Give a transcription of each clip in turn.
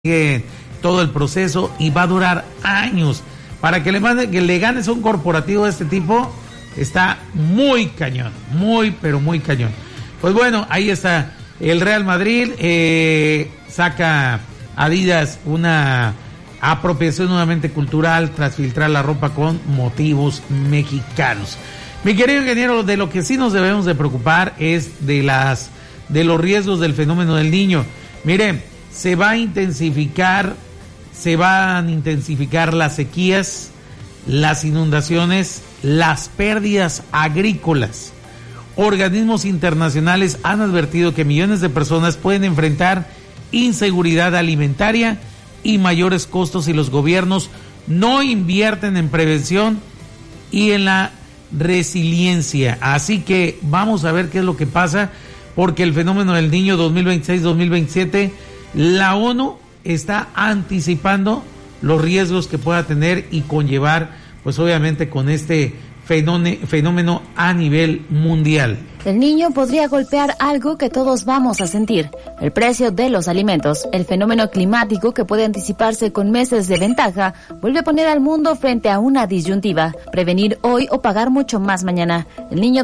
todo el proceso y va a durar años. Para que le ganes a un corporativo de este tipo, está muy cañón, pero muy cañón. Pues bueno, ahí está el Real Madrid, saca Adidas una apropiación nuevamente cultural tras filtrar la ropa con motivos mexicanos. Mi querido ingeniero, de lo que sí nos debemos de preocupar es de los riesgos del fenómeno del Niño. Mire, se van a intensificar las sequías, las inundaciones, las pérdidas agrícolas. Organismos internacionales han advertido que millones de personas pueden enfrentar inseguridad alimentaria y mayores costos si los gobiernos no invierten en prevención y en la resiliencia. Así que vamos a ver qué es lo que pasa, porque el fenómeno del Niño 2026-2027, la ONU está anticipando los riesgos que pueda tener y conllevar, pues obviamente, con este fenómeno a nivel mundial. El Niño podría golpear algo que todos vamos a sentir: el precio de los alimentos. El fenómeno climático, que puede anticiparse con meses de ventaja, vuelve a poner al mundo frente a una disyuntiva: prevenir hoy o pagar mucho más mañana. El Niño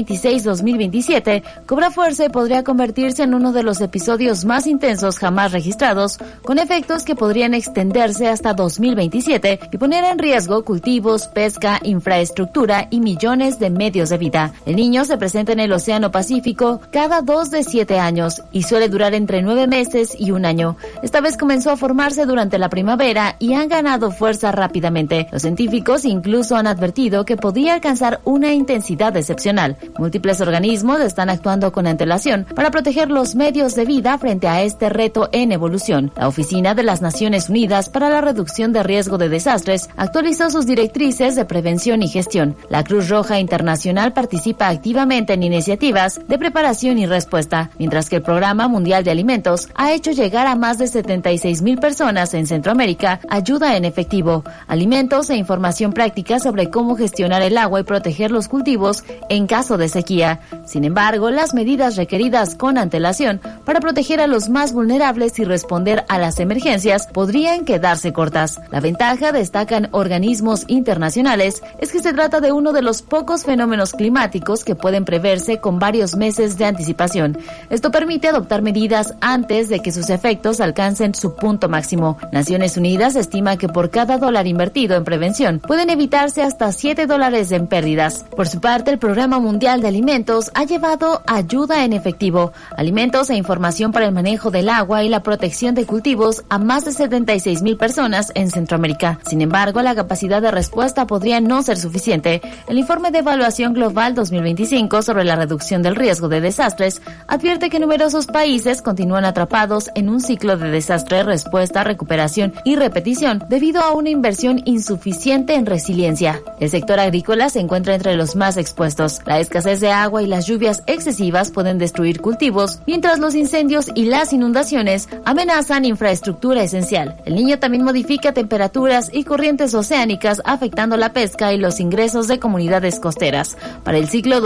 2026-2027 cobra fuerza y podría convertirse en uno de los episodios más intensos jamás registrados, con efectos que podrían extenderse hasta 2027 y poner en riesgo cultivos, pesca, infraestructura y millones de medios de vida. El Niño se presenta en el Océano Pacífico cada 2 de 7 años y suele durar entre 9 meses y 1 año. Esta vez comenzó a formarse durante la primavera y han ganado fuerza rápidamente. Los científicos incluso han advertido que podía alcanzar una intensidad excepcional. Múltiples organismos están actuando con antelación para proteger los medios de vida frente a este reto en evolución. La Oficina de las Naciones Unidas para la Reducción de Riesgo de Desastres actualizó sus directrices de prevención y gestión. La Cruz Roja Internacional participa activamente en iniciativas de preparación y respuesta, mientras que el Programa Mundial de Alimentos ha hecho llegar a más de 76,000 personas en Centroamérica ayuda en efectivo, alimentos e información práctica sobre cómo gestionar el agua y proteger los cultivos en caso de sequía. Sin embargo, las medidas requeridas con antelación para proteger a los más vulnerables y responder a las emergencias podrían quedarse cortas. La ventaja, destacan organismos internacionales, es que se trata de uno de los pocos fenómenos climáticos que pueden preverse con varios meses de anticipación. Esto permite adoptar medidas antes de que sus efectos alcancen su punto máximo. Naciones Unidas estima que por cada $1 invertido en prevención pueden evitarse hasta $7 en pérdidas. Por su parte, el Programa Mundial de Alimentos ha llevado ayuda en efectivo, alimentos e información para el manejo del agua y la protección de cultivos a más de 76,000 personas en Centroamérica. Sin embargo, la capacidad de respuesta podría no ser suficiente. El informe de evaluación global 2025 sobre la reducción del riesgo de desastres advierte que numerosos países continúan atrapados en un ciclo de desastre, respuesta, recuperación y repetición debido a una inversión insuficiente en resiliencia. El sector agrícola se encuentra entre los más expuestos. La escasez de agua y las lluvias excesivas pueden destruir cultivos, mientras los incendios y las inundaciones amenazan infraestructura esencial. El Niño también modifica temperaturas y corrientes oceánicas, afectando la pesca y los ingresos de comunidades costeras. Para el ciclo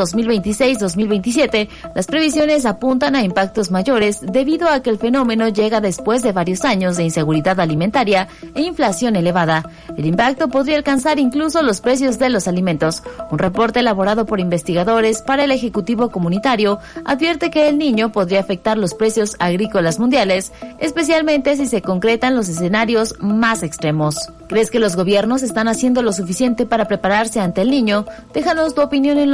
2026-2027, las previsiones apuntan a impactos mayores debido a que el fenómeno llega después de varios años de inseguridad alimentaria e inflación elevada. El impacto podría alcanzar incluso los precios de los alimentos. Un reporte elaborado por investigadores para el Ejecutivo Comunitario advierte que el Niño podría afectar los precios agrícolas mundiales, especialmente si se concretan los escenarios más extremos. ¿Crees que los gobiernos están haciendo lo suficiente para prepararse ante el Niño? Déjanos tu opinión en los...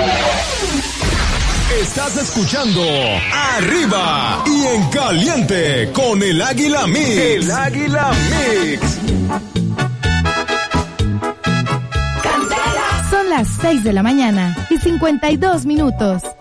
Estás escuchando Arriba y en Caliente con el Águila Mix. El Águila Mix. Son las 6 de la mañana y 52 minutos.